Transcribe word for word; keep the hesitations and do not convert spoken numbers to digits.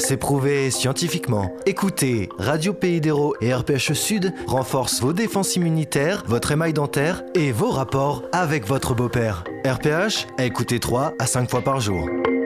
c'est prouvé scientifiquement. Écoutez, Radio Pays d'Hérault et R P H Sud renforcent vos défenses immunitaires, votre émail dentaire et vos rapports avec votre beau-père. R P H, à écouter trois à cinq fois par jour.